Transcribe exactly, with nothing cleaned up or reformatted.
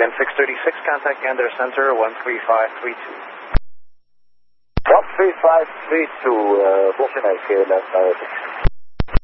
Leyland six thirty-six, contact Gander Center one three five three two. one three five three two, uh, Boston K L M.